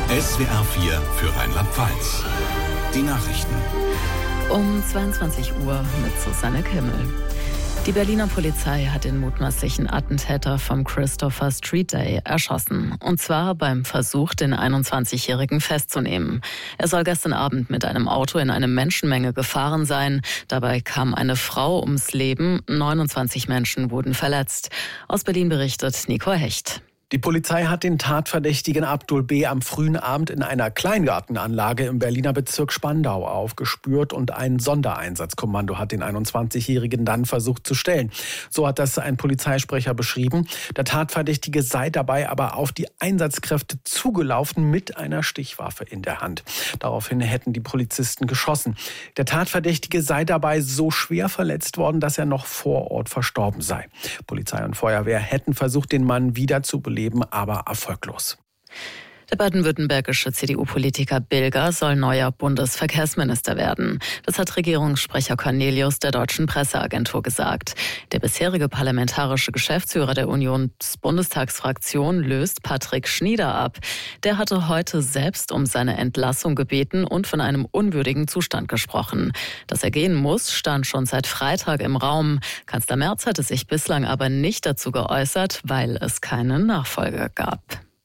SWR 4 für Rheinland-Pfalz. Die Nachrichten. Um 22 Uhr mit Susanne Kimmel. Die Berliner Polizei hat den mutmaßlichen Attentäter vom Christopher Street Day erschossen. Und zwar beim Versuch, den 21-Jährigen festzunehmen. Er soll gestern Abend mit einem Auto in eine Menschenmenge gefahren sein. Dabei kam eine Frau ums Leben. 29 Menschen wurden verletzt. Aus Berlin berichtet Nico Hecht. Die Polizei hat den Tatverdächtigen Abdul B. am frühen Abend in einer Kleingartenanlage im Berliner Bezirk Spandau aufgespürt und ein Sondereinsatzkommando hat den 21-Jährigen dann versucht zu stellen. So hat das ein Polizeisprecher beschrieben. Der Tatverdächtige sei dabei aber auf die Einsatzkräfte zugelaufen mit einer Stichwaffe in der Hand. Daraufhin hätten die Polizisten geschossen. Der Tatverdächtige sei dabei so schwer verletzt worden, dass er noch vor Ort verstorben sei. Polizei und Feuerwehr hätten versucht, den Mann wiederzubeleben, aber erfolglos. Der baden-württembergische CDU-Politiker Bilger soll neuer Bundesverkehrsminister werden. Das hat Regierungssprecher Cornelius der Deutschen Presseagentur gesagt. Der bisherige parlamentarische Geschäftsführer der Unionsbundestagsfraktion löst Patrick Schnieder ab. Der hatte heute selbst um seine Entlassung gebeten und von einem unwürdigen Zustand gesprochen. Dass er gehen muss, stand schon seit Freitag im Raum. Kanzler Merz hatte sich bislang aber nicht dazu geäußert, weil es keine Nachfolger gab.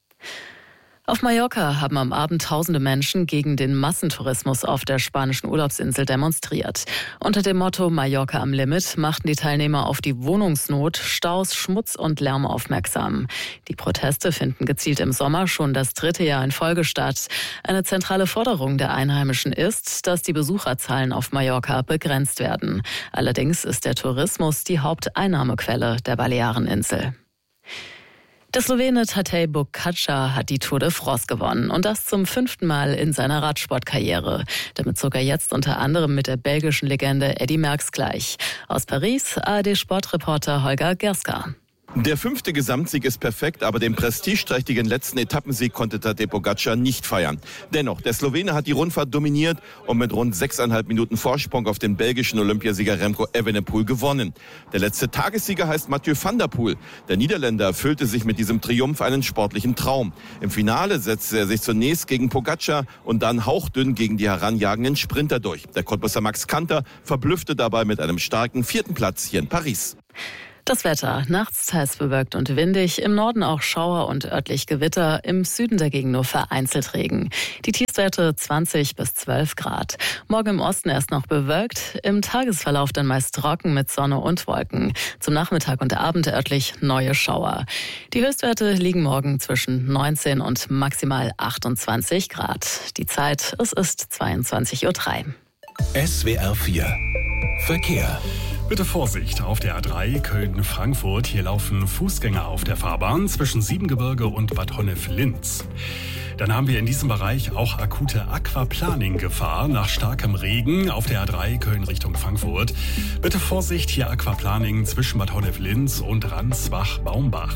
Auf Mallorca haben am Abend tausende Menschen gegen den Massentourismus auf der spanischen Urlaubsinsel demonstriert. Unter dem Motto Mallorca am Limit machten die Teilnehmer auf die Wohnungsnot, Staus, Schmutz und Lärm aufmerksam. Die Proteste finden gezielt im Sommer schon das 3. Jahr in Folge statt. Eine zentrale Forderung der Einheimischen ist, dass die Besucherzahlen auf Mallorca begrenzt werden. Allerdings ist der Tourismus die Haupteinnahmequelle der Baleareninsel. Der Slowene Tadej Pogačar hat die Tour de France gewonnen und das zum 5. Mal in seiner Radsportkarriere. Damit zog er jetzt unter anderem mit der belgischen Legende Eddy Merckx gleich. Aus Paris, ARD-Sportreporter Holger Gerska. Der 5. Gesamtsieg ist perfekt, aber den prestigeträchtigen letzten Etappensieg konnte Tadej Pogačar nicht feiern. Dennoch, der Slowene hat die Rundfahrt dominiert und mit rund 6,5 Minuten Vorsprung auf den belgischen Olympiasieger Remco Evenepoel gewonnen. Der letzte Tagessieger heißt Mathieu van der Poel. Der Niederländer erfüllte sich mit diesem Triumph einen sportlichen Traum. Im Finale setzte er sich zunächst gegen Pogačar und dann hauchdünn gegen die heranjagenden Sprinter durch. Der Cottbusser Max Kanter verblüffte dabei mit einem starken 4. Platz hier in Paris. Das Wetter, nachts teils bewölkt und windig, im Norden auch Schauer und örtlich Gewitter, im Süden dagegen nur vereinzelt Regen. Die Tiefstwerte 20 bis 12 Grad. Morgen im Osten erst noch bewölkt, im Tagesverlauf dann meist trocken mit Sonne und Wolken. Zum Nachmittag und Abend örtlich neue Schauer. Die Höchstwerte liegen morgen zwischen 19 und maximal 28 Grad. Die Zeit, es ist 22:03 Uhr. SWR 4 Verkehr. Bitte Vorsicht auf der A3 Köln-Frankfurt. Hier laufen Fußgänger auf der Fahrbahn zwischen Siebengebirge und Bad Honnef-Linz. Dann haben wir in diesem Bereich auch akute Aquaplaning-Gefahr nach starkem Regen auf der A3 Köln Richtung Frankfurt. Bitte Vorsicht, hier Aquaplaning zwischen Bad Honnef-Linz und Ransbach-Baumbach.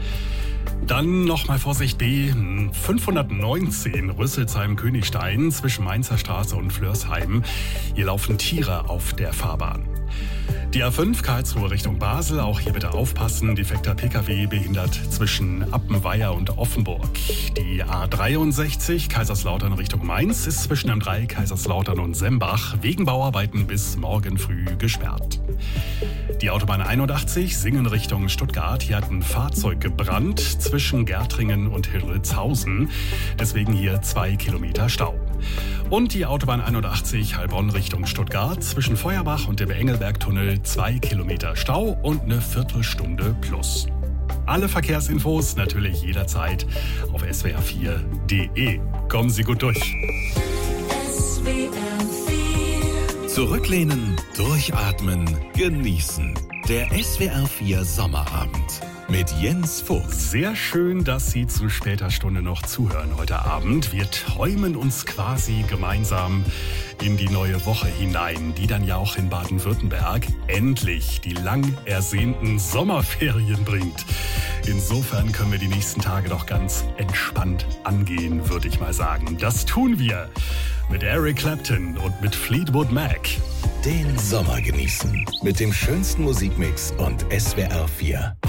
Dann nochmal Vorsicht B 519 Rüsselsheim-Königstein zwischen Mainzer Straße und Flörsheim. Hier laufen Tiere auf der Fahrbahn. Die A5 Karlsruhe Richtung Basel, auch hier bitte aufpassen. Defekter Pkw behindert zwischen Appenweier und Offenburg. Die A63 Kaiserslautern Richtung Mainz ist zwischen M3 Kaiserslautern und Sembach wegen Bauarbeiten bis morgen früh gesperrt. Die Autobahn 81 Singen Richtung Stuttgart. Hier hat ein Fahrzeug gebrannt zwischen Gärtringen und Hildritzhausen. Deswegen hier 2 Kilometer Stau. Und die Autobahn 81 Heilbronn Richtung Stuttgart zwischen Feuerbach und dem Engelbergtunnel 2 Kilometer Stau und eine Viertelstunde plus. Alle Verkehrsinfos natürlich jederzeit auf swr4.de. Kommen Sie gut durch. Zurücklehnen, durchatmen, genießen. Der SWR 4 Sommerabend mit Jens Fuchs. Sehr schön, dass Sie zu später Stunde noch zuhören heute Abend. Wir träumen uns quasi gemeinsam in die neue Woche hinein, die dann ja auch in Baden-Württemberg endlich die lang ersehnten Sommerferien bringt. Insofern können wir die nächsten Tage doch ganz entspannt angehen, würde ich mal sagen. Das tun wir mit Eric Clapton und mit Fleetwood Mac. Den Sommer genießen mit dem schönsten Musikmix und SWR 4.